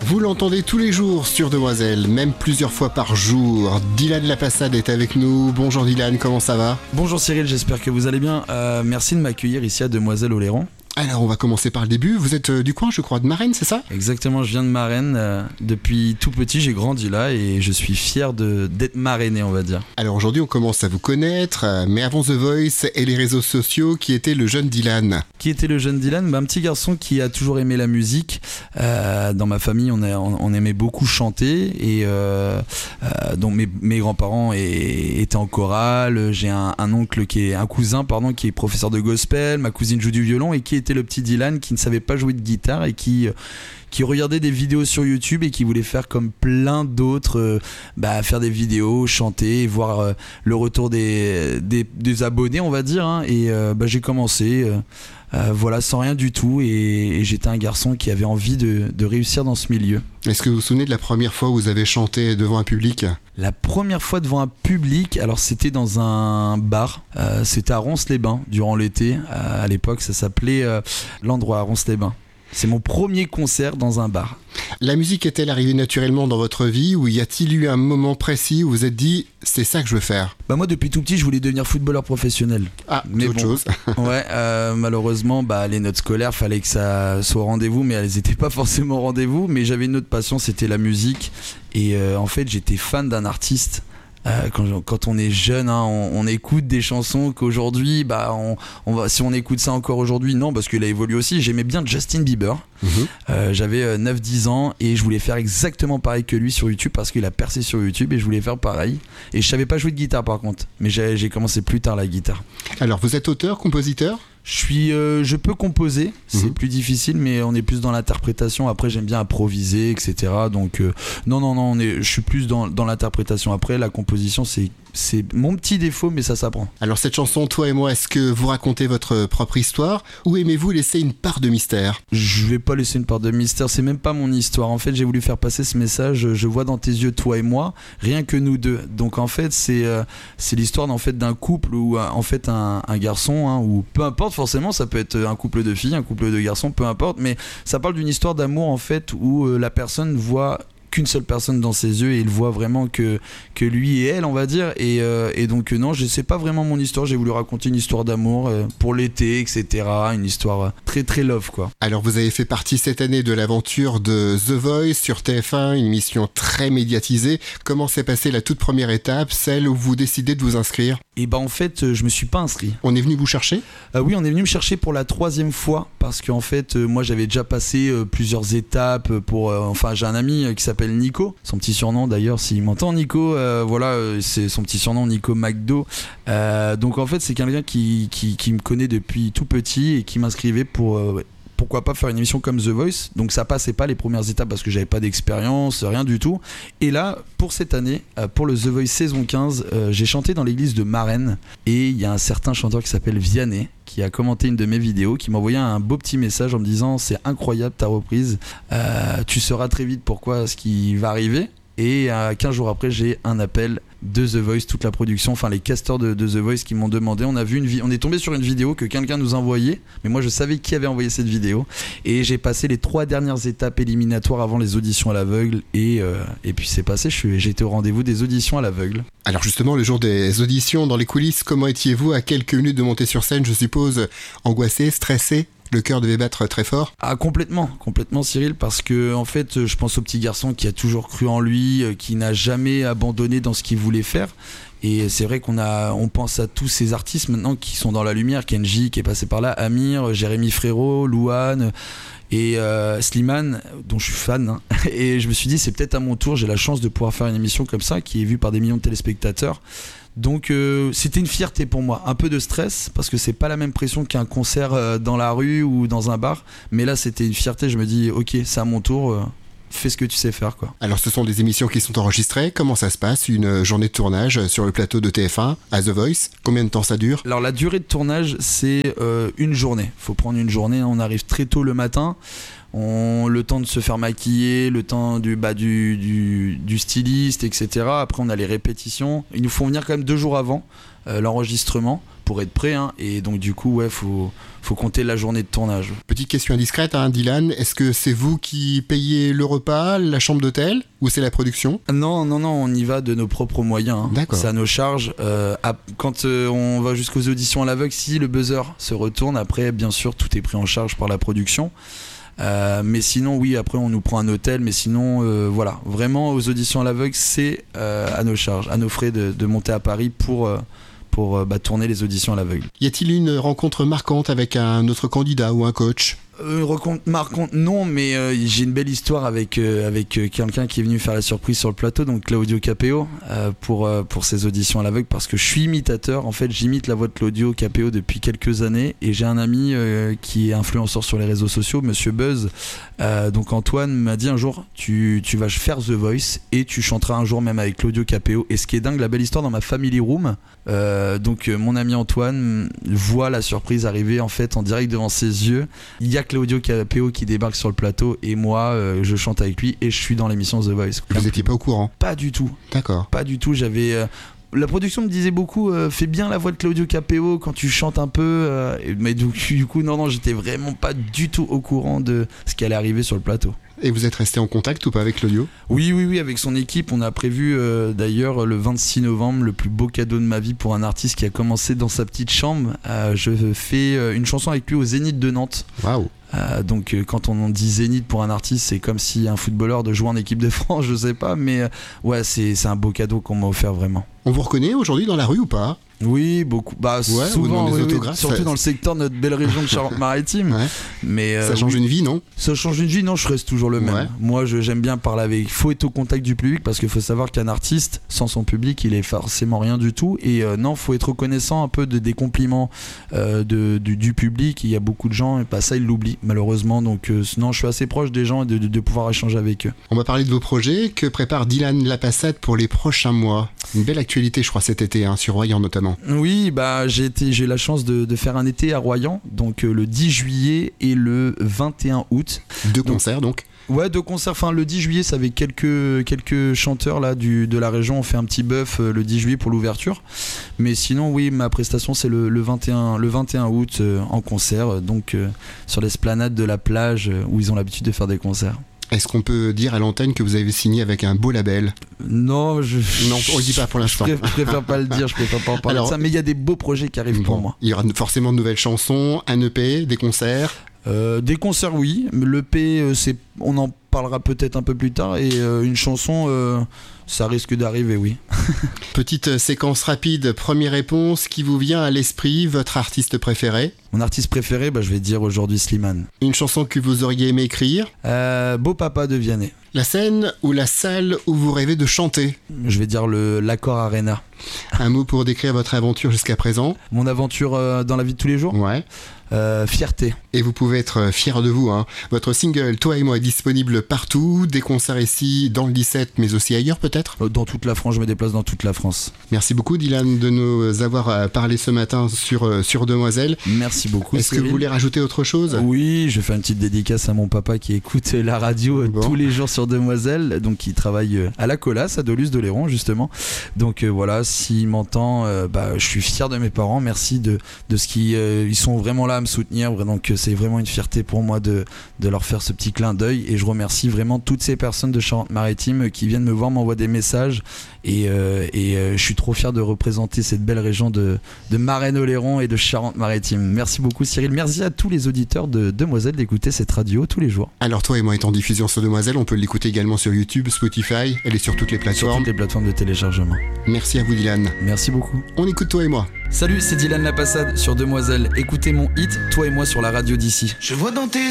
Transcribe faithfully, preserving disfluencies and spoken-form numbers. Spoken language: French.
Vous l'entendez tous les jours sur Demoiselle, même plusieurs fois par jour. Dylan Lapassade est avec nous. Bonjour Dylan, comment ça va ? Bonjour Cyril, j'espère que vous allez bien. Euh, merci de m'accueillir ici à Demoiselle-Oléron. Alors on va commencer par le début. Vous êtes du coin, je crois, de Marennes, c'est ça ? Exactement, je viens de Marennes. Euh, depuis tout petit, j'ai grandi là et je suis fier de, d'être marrainais, on va dire. Alors aujourd'hui, on commence à vous connaître, mais avant The Voice et les réseaux sociaux, qui était le jeune Dylan ? Qui était le jeune Dylan ? Bah, un petit garçon qui a toujours aimé la musique. Euh, dans ma famille, on, a, on, on aimait beaucoup chanter et euh, euh, donc mes, mes grands-parents est, étaient en chorale. J'ai un, un oncle qui est un cousin, pardon, qui est professeur de gospel. Ma cousine joue du violon et qui était le petit Dylan qui ne savait pas jouer de guitare et qui qui regardait des vidéos sur YouTube et qui voulait faire comme plein d'autres, euh, bah, faire des vidéos, chanter, voir euh, le retour des, des, des abonnés, on va dire, hein, et euh, bah, j'ai commencé euh, euh, voilà, sans rien du tout et, et j'étais un garçon qui avait envie de, de réussir dans ce milieu. Est-ce que vous vous souvenez de la première fois où vous avez chanté devant un public ? La première fois devant un public, alors c'était dans un bar, euh, c'était à Ronces-les-Bains durant l'été, euh, à l'époque ça s'appelait euh, l'endroit à Ronces-les-Bains. C'est mon premier concert dans un bar. La musique est-elle arrivée naturellement dans votre vie ou y a-t-il eu un moment précis où vous vous êtes dit « c'est ça que je veux faire » ? Bah moi depuis tout petit je voulais devenir footballeur professionnel. Ah, mais c'est autre bon, chose. Ouais, euh, malheureusement bah, les notes scolaires fallait que ça soit au rendez-vous mais elles n'étaient pas forcément au rendez-vous. Mais j'avais une autre passion, c'était la musique. Et euh, en fait j'étais fan d'un artiste. Euh, quand, quand on est jeune, hein, on, on écoute des chansons qu'aujourd'hui, bah, on, on va, si on écoute ça encore aujourd'hui, non, parce qu'il a évolué aussi. J'aimais bien Justin Bieber. Mmh. Euh, j'avais neuf dix ans et je voulais faire exactement pareil que lui sur YouTube parce qu'il a percé sur YouTube et je voulais faire pareil. Et je savais pas jouer de guitare par contre, mais j'ai, j'ai commencé plus tard la guitare. Alors, vous êtes auteur, compositeur ? Je suis, euh, je peux composer, c'est mmh. plus difficile, mais on est plus dans l'interprétation. Après, j'aime bien improviser, et cetera. Donc, euh, non, non, non, on est, je suis plus dans, dans l'interprétation. Après, la composition, c'est, c'est mon petit défaut, mais ça s'apprend. Alors, cette chanson, Toi et moi, est-ce que vous racontez votre propre histoire ou aimez-vous laisser une part de mystère ? Je vais pas laisser une part de mystère, c'est même pas mon histoire. En fait, j'ai voulu faire passer ce message. Je vois dans tes yeux, toi et moi, rien que nous deux. Donc, en fait, c'est, euh, c'est l'histoire en fait, d'un couple ou en fait un, un garçon, hein, ou peu importe. Forcément, ça peut être un couple de filles, un couple de garçons, peu importe, mais ça parle d'une histoire d'amour en fait où euh, la personne voit qu'une seule personne dans ses yeux et il voit vraiment que, que lui et elle, on va dire. Et, euh, et donc, euh, non, je sais pas vraiment mon histoire. J'ai voulu raconter une histoire d'amour euh, pour l'été, et cetera. Une histoire très, très love, quoi. Alors, vous avez fait partie cette année de l'aventure de The Voice sur T F un, une émission très médiatisée. Comment s'est passée la toute première étape, celle où vous décidez de vous inscrire ? Et bah, en fait, je me suis pas inscrit. On est venu vous chercher ? euh, Oui, on est venu me chercher pour la troisième fois parce qu'en fait, euh, moi, j'avais déjà passé euh, plusieurs étapes pour. Euh, enfin, j'ai un ami euh, qui s'appelle Nico, son petit surnom d'ailleurs, s'il m'entend, Nico, euh, voilà, euh, c'est son petit surnom, Nico McDo. Euh, donc en fait, c'est quelqu'un qui, qui, qui me connaît depuis tout petit et qui m'inscrivait pour. Euh, pourquoi pas faire une émission comme The Voice. Donc ça passait pas les premières étapes parce que j'avais pas d'expérience, rien du tout. Et là, pour cette année, pour le The Voice saison quinze, euh, j'ai chanté dans l'église de Marennes et il y a un certain chanteur qui s'appelle Vianney qui a commenté une de mes vidéos, qui m'a envoyé un beau petit message en me disant c'est incroyable ta reprise, euh, tu sauras très vite pourquoi ce qui va arriver. Et euh, quinze jours après, j'ai un appel de The Voice, toute la production, enfin les casteurs de, de The Voice qui m'ont demandé. On a vu une vi- on est tombé sur une vidéo que quelqu'un nous a envoyée, mais moi je savais qui avait envoyé cette vidéo. Et j'ai passé les trois dernières étapes éliminatoires avant les auditions à l'aveugle. Et, euh, et puis c'est passé, je suis, j'ai été au rendez-vous des auditions à l'aveugle. Alors justement, le jour des auditions, dans les coulisses, comment étiez-vous à quelques minutes de monter sur scène, je suppose, angoissé, stressé ? Le cœur devait battre très fort. Ah, complètement, complètement Cyril, parce que en fait, je pense au petit garçon qui a toujours cru en lui, qui n'a jamais abandonné dans ce qu'il voulait faire. Et c'est vrai qu'on a, on pense à tous ces artistes maintenant qui sont dans la lumière, Kenji qui est passé par là, Amir, Jérémy Frérot, Louane et euh, Slimane, dont je suis fan. Hein. Et je me suis dit, c'est peut-être à mon tour, j'ai la chance de pouvoir faire une émission comme ça, qui est vue par des millions de téléspectateurs. Donc euh, c'était une fierté pour moi, un peu de stress parce que c'est pas la même pression qu'un concert euh, dans la rue ou dans un bar, mais là c'était une fierté, je me dis ok c'est à mon tour, euh, fais ce que tu sais faire quoi. Alors ce sont des émissions qui sont enregistrées, comment ça se passe une journée de tournage sur le plateau de T F un à The Voice, combien de temps ça dure ? Alors la durée de tournage c'est euh, une journée, faut prendre une journée, on arrive très tôt le matin. On, le temps de se faire maquiller, le temps du, bah, du, du, du styliste, et cetera. Après, on a les répétitions. Ils nous font venir quand même deux jours avant euh, l'enregistrement pour être prêt. Hein. Et donc, du coup, ouais, faut, faut compter la journée de tournage. Petite question indiscrète, hein, Dylan. Est-ce que c'est vous qui payez le repas, la chambre d'hôtel, ou c'est la production ? Non, non, non, on y va de nos propres moyens. Hein. D'accord. C'est à nos charges. Euh, à, quand euh, on va jusqu'aux auditions à l'aveugle, si le buzzer se retourne, après, bien sûr, tout est pris en charge par la production. Euh, mais sinon oui, après on nous prend un hôtel, mais sinon euh, voilà, vraiment aux auditions à l'aveugle, c'est euh, à nos charges, à nos frais de, de monter à Paris pour, euh, pour euh, bah, tourner les auditions à l'aveugle. Y a-t-il une rencontre marquante avec un autre candidat ou un coach ? Une rencontre marquante, non, mais euh, j'ai une belle histoire avec, euh, avec euh, quelqu'un qui est venu faire la surprise sur le plateau, donc Claudio Capéo, euh, pour, euh, pour ses auditions à l'aveugle, parce que je suis imitateur. En fait, j'imite la voix de Claudio Capéo depuis quelques années, et j'ai un ami euh, qui est influenceur sur les réseaux sociaux, Monsieur Buzz. Euh, donc Antoine m'a dit un jour, tu, tu vas faire The Voice, et tu chanteras un jour même avec Claudio Capéo. Et ce qui est dingue, la belle histoire dans ma family room, euh, donc euh, mon ami Antoine voit la surprise arriver en fait en direct devant ses yeux. Il y a Claudio Capéo qui débarque sur le plateau et moi euh, je chante avec lui et je suis dans l'émission The Voice. Vous n'étiez pas au courant ? Pas du tout. D'accord. Pas du tout, j'avais... Euh, la production me disait beaucoup, euh, fais bien la voix de Claudio Capéo quand tu chantes un peu. Euh, mais du, du coup, non, non, j'étais vraiment pas du tout au courant de ce qui allait arriver sur le plateau. Et vous êtes resté en contact ou pas avec Claudio ? Oui, oui, oui, avec son équipe. On a prévu euh, d'ailleurs le vingt-six novembre, le plus beau cadeau de ma vie pour un artiste qui a commencé dans sa petite chambre. Euh, je fais euh, une chanson avec lui au Zénith de Nantes. Waouh ! Euh, donc euh, quand on dit Zénith pour un artiste, c'est comme si un footballeur de jouer en équipe de France, je sais pas, mais euh, ouais, c'est, c'est un beau cadeau qu'on m'a offert vraiment. On vous reconnaît aujourd'hui dans la rue ou pas ? Oui, beaucoup. Bah, ouais, souvent, des oui, autographes, oui, surtout ça... dans le secteur de notre belle région de Charente-Maritime. Ouais. Mais euh, ça change oui. une vie, non ? Ça change une vie, non, je reste toujours le même. Ouais. Moi, je, j'aime bien parler avec. Il faut être au contact du public parce qu'il faut savoir qu'un artiste, sans son public, il est forcément rien du tout. Et euh, non, il faut être reconnaissant un peu de, des compliments euh, de, du, du public. Il y a beaucoup de gens, et bah, ça, ils l'oublient, malheureusement. Donc, euh, non, je suis assez proche des gens et de, de, de pouvoir échanger avec eux. On va parler de vos projets. Que prépare Dylan Lapassade pour les prochains mois ? Une belle actualité, je crois, cet été, hein, sur Royan notamment. Oui, bah. J'ai, été, j'ai eu la chance de, de faire un été à Royan, donc euh, le dix juillet et le vingt et un août. Deux concerts donc ? Ouais, deux concerts. Enfin, le dix juillet, ça avec quelques, quelques chanteurs là, du, de la région. On fait un petit bœuf euh, le dix juillet pour l'ouverture. Mais sinon, oui, ma prestation, c'est le, le, vingt et un, le vingt et un août euh, en concert, donc euh, sur l'esplanade de la plage euh, où ils ont l'habitude de faire des concerts. Est-ce qu'on peut dire à l'antenne que vous avez signé avec un beau label ? Non, je... Non, on le dit pas pour l'instant. Je préfère, je préfère pas le dire, je préfère pas en parler. Alors, de ça, mais il y a des beaux projets qui arrivent bon, pour moi. Il y aura forcément de nouvelles chansons, un E P, des concerts. Euh, des concerts, oui. L'E P, c'est... on en parlera peut-être un peu plus tard. Et euh, une chanson, euh, ça risque d'arriver, oui. Petite séquence rapide, première réponse qui vous vient à l'esprit, votre artiste préféré ? Mon artiste préféré, bah, je vais dire aujourd'hui Slimane. Une chanson que vous auriez aimé écrire ? euh, Beau Papa de Vianney. La scène ou la salle où vous rêvez de chanter ? Je vais dire le, l'Accor Arena. Un mot pour décrire votre aventure jusqu'à présent ? Mon aventure euh, dans la vie de tous les jours ? Ouais. Euh, fierté. Et vous pouvez être fier de vous, hein. Votre single Toi et moi est disponible partout, des concerts ici dans le dix-sept mais aussi ailleurs peut-être ? Dans toute la France, je me déplace dans toute la France. Merci beaucoup Dylan de nous avoir parlé ce matin sur, sur Demoiselle. Merci beaucoup. Est-ce Cyril. que vous voulez rajouter autre chose ? Oui, je fais une petite dédicace à mon papa qui écoute la radio bon. tous les jours sur Demoiselle, donc qui travaille à la Colasse, à Doluce-de-Léron justement. Donc euh, voilà, s'il m'entend, euh, bah, je suis fier de mes parents, merci de, de ce qu'ils euh, ils sont vraiment là à me soutenir, donc c'est vraiment une fierté pour moi de, de leur faire ce petit clin d'œil et je remercie vraiment toutes ces personnes de Charente-Maritime qui viennent me voir, m'envoient des messages et, euh, et euh, je suis trop fier de représenter cette belle région de, de Marennes-Oléron et de Charente-Maritime. Merci beaucoup Cyril, merci à tous les auditeurs de Demoiselle d'écouter cette radio tous les jours. Alors Toi et moi est en diffusion sur Demoiselle, on peut l'écouter également sur YouTube, Spotify, elle est sur toutes les plateformes. Sur toutes les plateformes de téléchargement. Merci à vous Dylan. Merci beaucoup. On écoute Toi et moi. Salut, c'est Dylan Lapassade sur Demoiselle. Écoutez mon hit, Toi et moi sur la radio d'ici. Je vois dans tes